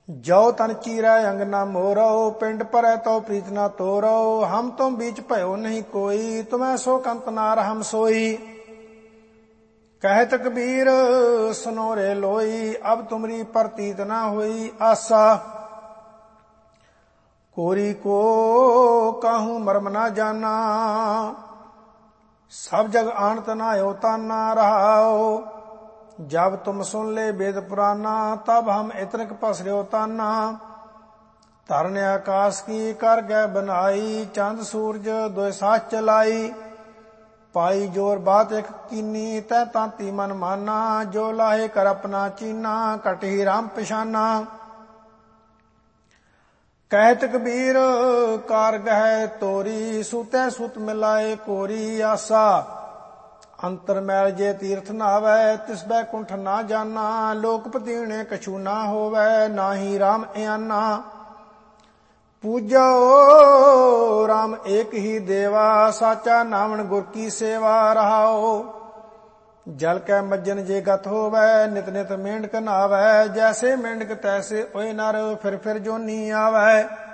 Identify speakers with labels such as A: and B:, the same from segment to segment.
A: जो तन चीरै अंग न मोरो, पिंड परै तो प्रीत न तोरो। हम तुम बीच भयो नहीं कोई, तुम्हें सो कंत नार हम सोई। कहत कबीर सुनो रे लोई, अब तुमरी प्रतीत न हुई आशा। कोरी को कहूँ मर्म न जाना, सब जग आनत न होता न रहाओ। जब तुम सुन ले वेद पुराना, तब हम इतनक पसर्यो ताना। धरन आकाश की कर गए बनाई, चंद सूरज दो साथ चलाई। पाई जोर बात एक कीनी, तै तांती मन माना। जो लाहे कर अपना चीना, कटही राम पिशाना। कहत कबीर कार गह तोरी, सूतै सुत मिलाए कोरी आसा। अंतर मैल जे तीर्थ नावै, तिस बैकुंठ ना जाना। लोक पतीणे कछु ना होवै, नाही राम आना। पूजो राम एक ही देवा, साचा नामन गुर की सेवा रहाओ। जल कै मज्जन जे गत होवै, नित नित मेंढक नावै। जैसे मेंढक तैसे ओए नर, फिर जोनी आवै।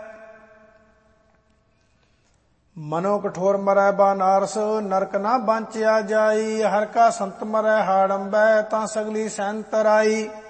A: मनो कठोर मरै बानारस, नरक ना बांचिया जाई। हर का संत मरै हाड़ंबै, तां सगली सैन तराई।